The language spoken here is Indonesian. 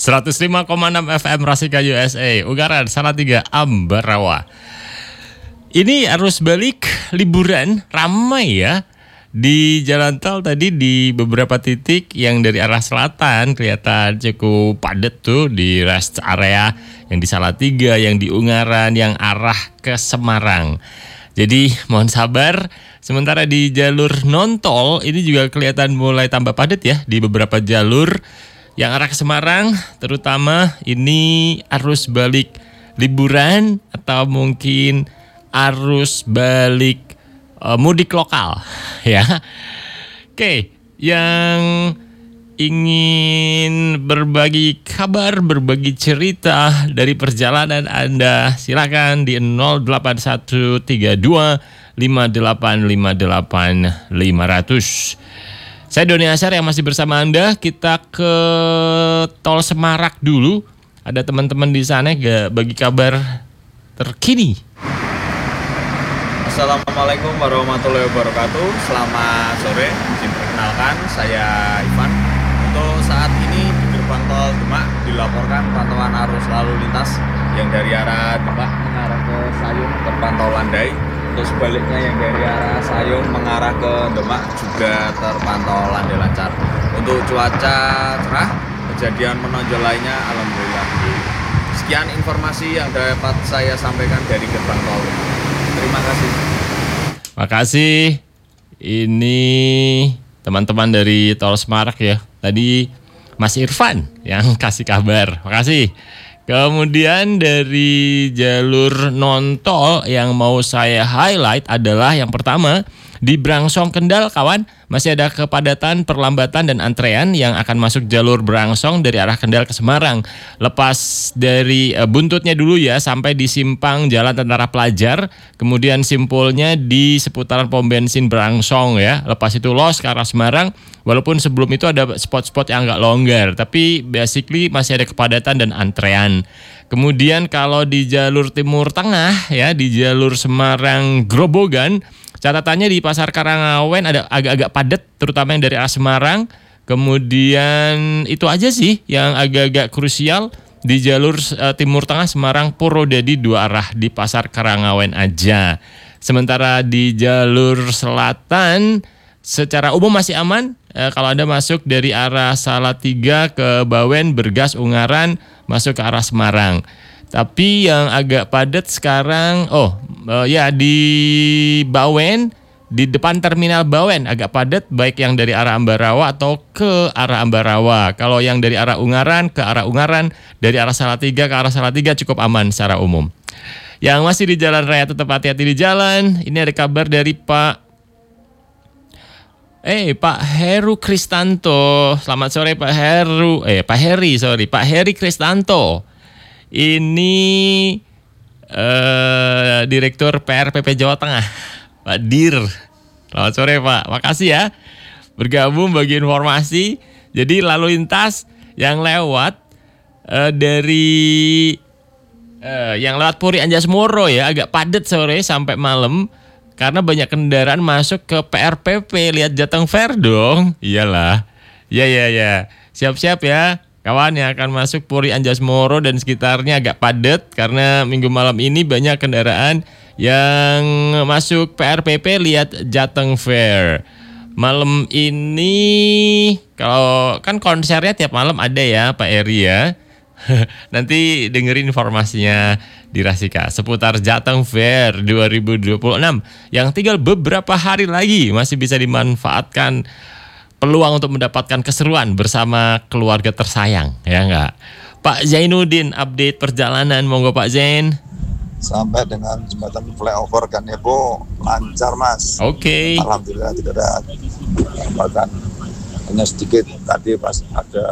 105,6 FM Rasika USA, Ungaran, Salatiga, Ambarawa. Ini arus balik liburan ramai ya di jalan tol tadi di beberapa titik yang dari arah selatan kelihatan cukup padat tuh di rest area yang di Salatiga, yang di Ungaran, yang arah ke Semarang. Jadi mohon sabar. Sementara di jalur non tol ini juga kelihatan mulai tambah padat ya di beberapa jalur yang arah ke Semarang, terutama ini arus balik liburan atau mungkin arus balik mudik lokal ya. Oke, yang ingin berbagi kabar, berbagi cerita dari perjalanan Anda, silakan di 08132 5858 500. Saya Doni Asyar yang masih bersama Anda. Kita ke Tol Semarak dulu. Ada teman-teman di sana bagi kabar terkini. Assalamualaikum warahmatullahi wabarakatuh. Selamat sore. Izin perkenalkan, saya Ivan. Untuk saat ini di gerbang tol Demak dilaporkan pantauan arus lalu lintas yang dari arah Demak mengarah ke Sayung terpantau landai. Untuk sebaliknya yang dari arah Sayung mengarah ke Demak juga terpantau landai lancar. Untuk cuaca cerah, kejadian menonjol lainnya alhamdulillah. Sekian informasi yang dapat saya sampaikan dari gerbang tol. Terima kasih. Makasih. Ini teman-teman dari Tol Semarak ya. Tadi Mas Irfan yang kasih kabar. Makasih. Kemudian dari jalur non tol yang mau saya highlight adalah yang pertama di Brangsong Kendal kawan, masih ada kepadatan, perlambatan dan antrean yang akan masuk jalur Brangsong dari arah Kendal ke Semarang. Lepas dari buntutnya dulu ya sampai di simpang Jalan Tentara Pelajar, kemudian simpulnya di seputaran pom bensin Brangsong ya. Lepas itu los ke arah Semarang, walaupun sebelum itu ada spot-spot yang agak longgar, tapi basically masih ada kepadatan dan antrean. Kemudian kalau di jalur Timur Tengah ya, di jalur Semarang Grobogan, catatannya di Pasar Karangawen ada agak-agak padat, terutama yang dari arah Semarang. Kemudian itu aja sih yang agak-agak krusial di jalur Timur Tengah Semarang Purwodadi dua arah di Pasar Karangawen aja. Sementara di jalur selatan secara umum masih aman. Kalau Anda masuk dari arah Salatiga ke Bawen, Bergas, Ungaran, masuk ke arah Semarang. Tapi yang agak padat sekarang, ya di Bawen, di depan terminal Bawen agak padat, baik yang dari arah Ambarawa atau ke arah Ambarawa. Kalau yang dari arah Ungaran ke arah Ungaran, dari arah Salatiga ke arah Salatiga cukup aman secara umum. Yang masih di jalan raya tetap hati-hati di jalan. Ini ada kabar dari Pak Heru Kristanto. Selamat sore Pak Heri Kristanto. Ini Direktur PRPP Jawa Tengah, Pak Dir. Selamat sore Pak, makasih ya bergabung bagi informasi. Jadi lalu lintas yang lewat yang lewat Puri Anjasmoro ya agak padat sore sampai malam karena banyak kendaraan masuk ke PRPP. Lihat Jateng Fair dong, iyalah, ya, siap-siap ya. Kawan yang akan masuk Puri Anjasmoro dan sekitarnya agak padat karena minggu malam ini banyak kendaraan yang masuk PRPP. Lihat Jateng Fair. Malam ini kalau kan konsernya tiap malam ada ya Pak Eri ya. Nanti dengerin informasinya di Rasika seputar Jateng Fair 2026 yang tinggal beberapa hari lagi, masih bisa dimanfaatkan peluang untuk mendapatkan keseruan bersama keluarga tersayang, ya enggak? Pak Zainuddin update perjalanan, monggo Pak Zain. Sampai dengan jembatan flyover Ganepo lancar Mas. Oke. Alhamdulillah tidak ada hambatan. Hanya sedikit tadi pas ada